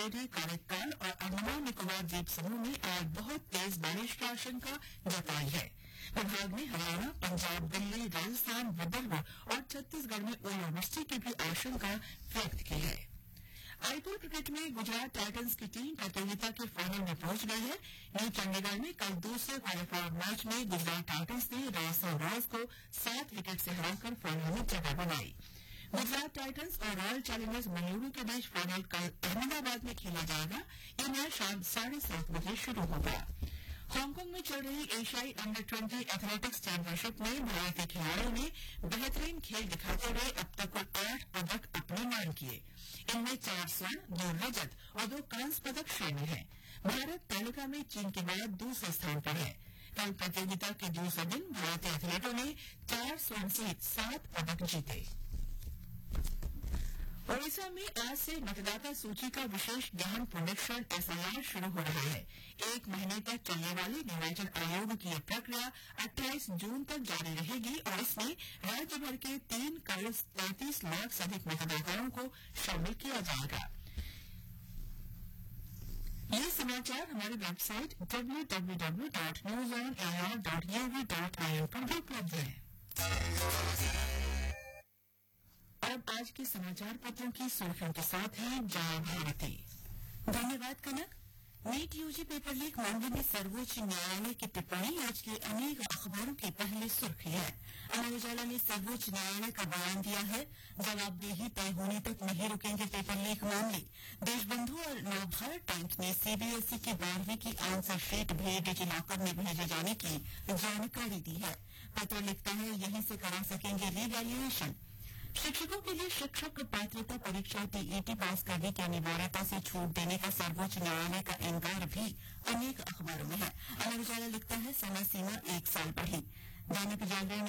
पुडुचेरी, कारेक्काल और अंडमान निकोबार द्वीप समूह में आज बहुत तेज बारिश की आशंका जताई है। विभाग ने हरियाणा, पंजाब, दिल्ली, राजस्थान, विदर्भ और छत्तीसगढ़ में ओलावृष्टि की भी आशंका व्यक्त की है। आईपीएल क्रिकेट में गुजरात टाइटंस की टीम प्रतियोगिता के फाइनल में पहुंच गई है। न्यू चंडीगढ़ में कल दूसरे क्वालीफायर मैच में गुजरात टाइटंस ने राजस्थान रॉयल्स को 7 विकेट से हराकर फाइनल में जगह बनाई। गुजरात टाइटंस और रॉयल चैलेंजर्स बेंगलुरु के बीच फाइनल कल अहमदाबाद में खेला जाएगा। यह मैच शाम 7:30 बजे शुरू होगा। हांगकांग में चल रही एशियाई अंडर 20 एथलेटिक्स चैंपियनशिप में भारतीय खिलाड़ियों ने बेहतरीन खेल दिखाते हुए अब तक कुल 8 पदक अपने नाम किए। इनमें 4 स्वर्ण, 2 रजत और 2 कांस्य पदक शामिल हैं। भारत तालिका में चीन के बाद दूसरे स्थान पर है। कल प्रतियोगिता के दूसरे दिन भारतीय एथलीटों ने 4 स्वर्ण सहित 7 पदक जीते। ओडिशा में आज से मतदाता सूची का विशेष गहन पुनरीक्षण एसआईआर शुरू हो रहा है। 1 महीने तक चलने वाली निर्वाचन आयोग की यह प्रक्रिया 28 जून तक जारी रहेगी और इसमें राज्य भर के 3 करोड़ 33 लाख से अधिक मतदाताओं को शामिल किया जाएगा। ये समाचार हमारी वेबसाइट www.newsonair.gov.in पर भी उपलब्ध है। अब आज के समाचार पत्रों की सुर्खियों के साथ है जया भारती। धन्यवाद कनक। नीट यूजी पेपर लीक मामले में सर्वोच्च न्यायालय की टिप्पणी आज के अनेक अखबारों की पहली सुर्खी है। अमर उजाला ने सर्वोच्च न्यायालय का बयान दिया है, जवाबदेही तय होने तक नहीं रुकेंगे पेपर लीक मामले। देशबंधु और नवभारत टाइम्स ने सीबीएसई की 12वीं की आंसर शीट भी डिजिलॉकर में भेजे जाने की जानकारी दी है। पत्र लिखता है, यहीं से करा सकेंगे रिवैल्यूएशन। शिक्षकों के लिए शिक्षक पात्रता परीक्षा टीईटी पास करने की अनिवार्यता से छूट देने का सर्वोच्च न्यायालय का इंकार भी अनेक अखबारों में है। अमर उजाला लिखता है, समय सीमा 1 साल बढ़ी। दैनिक जागरण